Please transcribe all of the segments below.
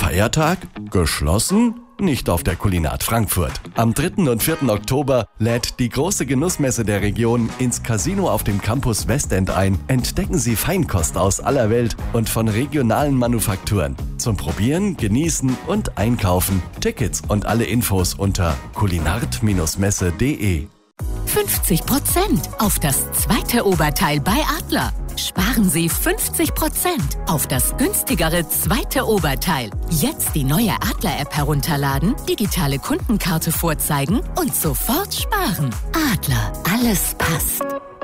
Feiertag? Geschlossen? Nicht auf der Kulinat Frankfurt. Am 3. und 4. Oktober lädt die große Genussmesse der Region ins Casino auf dem Campus Westend ein. Entdecken Sie Feinkost aus aller Welt und von regionalen Manufakturen. Zum Probieren, Genießen und Einkaufen. Tickets und alle Infos unter kulinart-messe.de. 50% auf das zweite Oberteil bei Adler. Sparen Sie 50% auf das günstigere zweite Oberteil. Jetzt die neue Adler-App herunterladen, digitale Kundenkarte vorzeigen und sofort sparen. Adler, alles passt.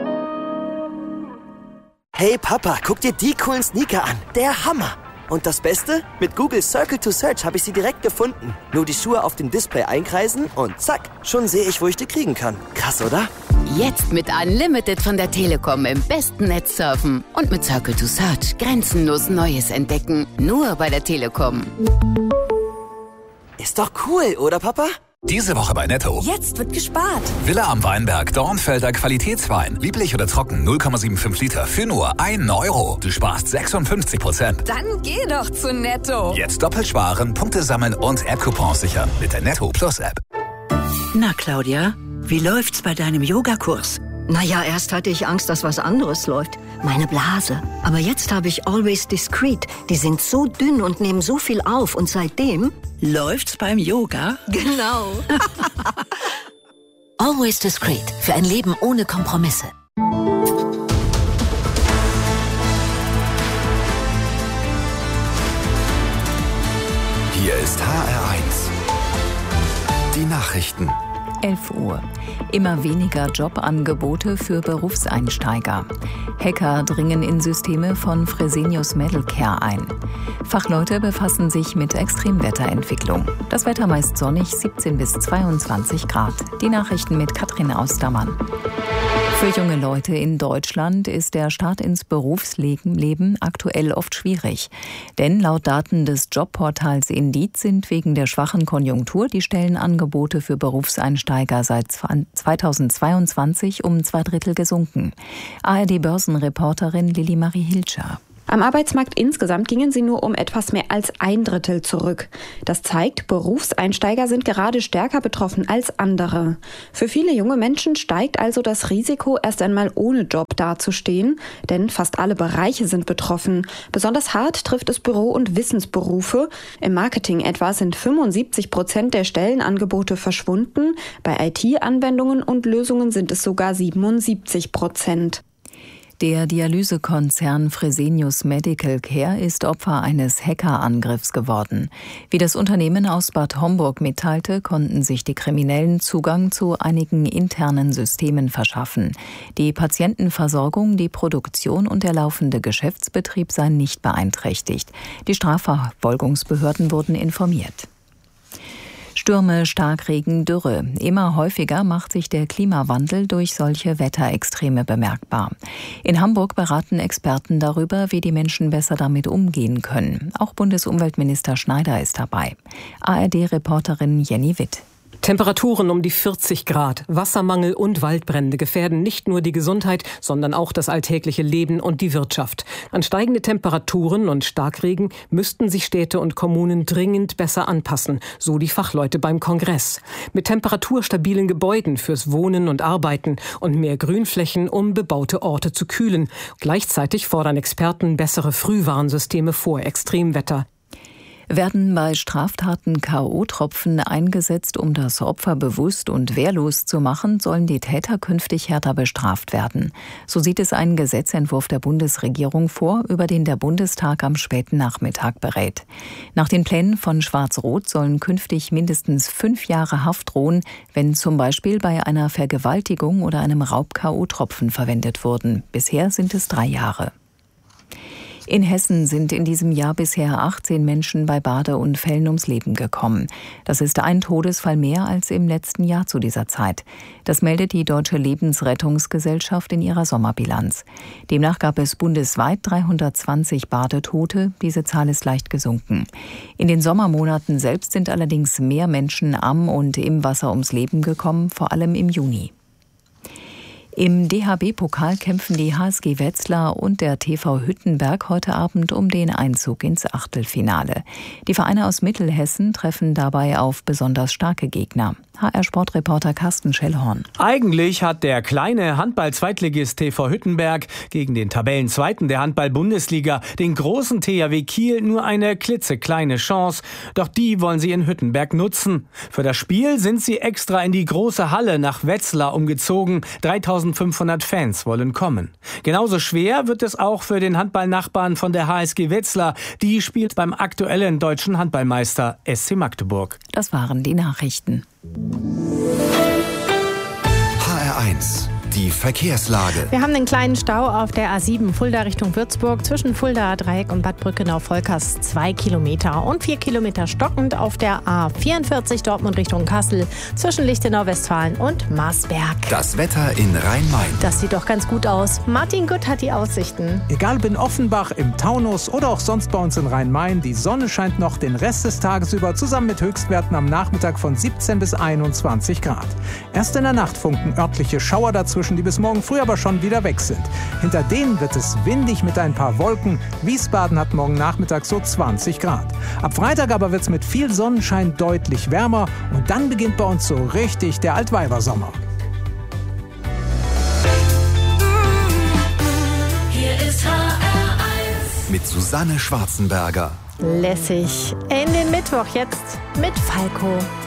Hey Papa, guck dir die coolen Sneaker an. Der Hammer! Und das Beste? Mit Google Circle to Search habe ich sie direkt gefunden. Nur die Schuhe auf dem Display einkreisen und zack, schon sehe ich, wo ich die kriegen kann. Krass, oder? Jetzt mit Unlimited von der Telekom im besten Netz surfen und mit Circle to Search grenzenlos Neues entdecken. Nur bei der Telekom. Ist doch cool, oder Papa? Diese Woche bei Netto. Jetzt wird gespart. Villa am Weinberg, Dornfelder Qualitätswein. Lieblich oder trocken, 0,75 Liter für nur 1 Euro. Du sparst 56%. Dann geh doch zu Netto. Jetzt doppelt sparen, Punkte sammeln und App-Coupons sichern mit der Netto Plus App. Na Claudia, wie läuft's bei deinem Yogakurs? Naja, erst hatte ich Angst, dass was anderes läuft. Meine Blase. Aber jetzt habe ich Always Discreet. Die sind so dünn und nehmen so viel auf. Und seitdem... Läuft's beim Yoga? Genau. Always Discreet. Für ein Leben ohne Kompromisse. Hier ist HR1. Die Nachrichten. 11 Uhr. Immer weniger Jobangebote für Berufseinsteiger. Hacker dringen in Systeme von Fresenius Medical Care ein. Fachleute befassen sich mit Extremwetterentwicklung. Das Wetter meist sonnig, 17 bis 22 Grad. Die Nachrichten mit Katrin Austermann. Für junge Leute in Deutschland ist der Start ins Berufsleben aktuell oft schwierig. Denn laut Daten des Jobportals Indeed sind wegen der schwachen Konjunktur die Stellenangebote für Berufseinsteiger seit 2022 um 2/3 gesunken. ARD-Börsenreporterin Lilly Marie Hilscher. Am Arbeitsmarkt insgesamt gingen sie nur um etwas mehr als 1/3 zurück. Das zeigt, Berufseinsteiger sind gerade stärker betroffen als andere. Für viele junge Menschen steigt also das Risiko, erst einmal ohne Job dazustehen, denn fast alle Bereiche sind betroffen. Besonders hart trifft es Büro- und Wissensberufe. Im Marketing etwa sind 75% der Stellenangebote verschwunden. Bei IT-Anwendungen und Lösungen sind es sogar 77%. Der Dialysekonzern Fresenius Medical Care ist Opfer eines Hackerangriffs geworden. Wie das Unternehmen aus Bad Homburg mitteilte, konnten sich die Kriminellen Zugang zu einigen internen Systemen verschaffen. Die Patientenversorgung, die Produktion und der laufende Geschäftsbetrieb seien nicht beeinträchtigt. Die Strafverfolgungsbehörden wurden informiert. Stürme, Starkregen, Dürre. Immer häufiger macht sich der Klimawandel durch solche Wetterextreme bemerkbar. In Hamburg beraten Experten darüber, wie die Menschen besser damit umgehen können. Auch Bundesumweltminister Schneider ist dabei. ARD-Reporterin Jenny Witt. Temperaturen um die 40 Grad, Wassermangel und Waldbrände gefährden nicht nur die Gesundheit, sondern auch das alltägliche Leben und die Wirtschaft. An steigende Temperaturen und Starkregen müssten sich Städte und Kommunen dringend besser anpassen, so die Fachleute beim Kongress. Mit temperaturstabilen Gebäuden fürs Wohnen und Arbeiten und mehr Grünflächen, um bebaute Orte zu kühlen. Gleichzeitig fordern Experten bessere Frühwarnsysteme vor Extremwetter. Werden bei Straftaten K.O.-Tropfen eingesetzt, um das Opfer bewusst und wehrlos zu machen, sollen die Täter künftig härter bestraft werden. So sieht es ein Gesetzentwurf der Bundesregierung vor, über den der Bundestag am späten Nachmittag berät. Nach den Plänen von Schwarz-Rot sollen künftig mindestens 5 Jahre Haft drohen, wenn zum Beispiel bei einer Vergewaltigung oder einem Raub K.O.-Tropfen verwendet wurden. Bisher sind es 3 Jahre. In Hessen sind in diesem Jahr bisher 18 Menschen bei Badeunfällen ums Leben gekommen. Das ist ein Todesfall mehr als im letzten Jahr zu dieser Zeit. Das meldet die Deutsche Lebensrettungsgesellschaft in ihrer Sommerbilanz. Demnach gab es bundesweit 320 Badetote. Diese Zahl ist leicht gesunken. In den Sommermonaten selbst sind allerdings mehr Menschen am und im Wasser ums Leben gekommen, vor allem im Juni. Im DHB-Pokal kämpfen die HSG Wetzlar und der TV Hüttenberg heute Abend um den Einzug ins Achtelfinale. Die Vereine aus Mittelhessen treffen dabei auf besonders starke Gegner. HR-Sportreporter Carsten Schellhorn. Eigentlich hat der kleine Handball-Zweitligist TV Hüttenberg gegen den Tabellenzweiten der Handball-Bundesliga, den großen THW Kiel, nur eine klitzekleine Chance. Doch die wollen sie in Hüttenberg nutzen. Für das Spiel sind sie extra in die große Halle nach Wetzlar umgezogen. 3500 Fans wollen kommen. Genauso schwer wird es auch für den Handballnachbarn von der HSG Wetzlar. Die spielt beim aktuellen deutschen Handballmeister SC Magdeburg. Das waren die Nachrichten. HR1, die Verkehrslage. Wir haben einen kleinen Stau auf der A7 Fulda Richtung Würzburg zwischen Fuldaer Dreieck und Bad Brückenau-Volkers 2 Kilometer und 4 Kilometer stockend auf der A44 Dortmund Richtung Kassel zwischen Lichtenau-Westfalen und Marsberg. Das Wetter in Rhein-Main. Das sieht doch ganz gut aus. Martin Gutt hat die Aussichten. Egal ob in Offenbach, im Taunus oder auch sonst bei uns in Rhein-Main, die Sonne scheint noch den Rest des Tages über, zusammen mit Höchstwerten am Nachmittag von 17 bis 21 Grad. Erst in der Nacht funken örtliche Schauer dazwischen, die bis morgen früh aber schon wieder weg sind. Hinter denen wird es windig mit ein paar Wolken. Wiesbaden hat morgen Nachmittag so 20 Grad. Ab Freitag aber wird es mit viel Sonnenschein deutlich wärmer und dann beginnt bei uns so richtig der Altweibersommer. Hier ist HR1 mit Susanne Schwarzenberger. Lässig. In den Mittwoch jetzt mit Falco.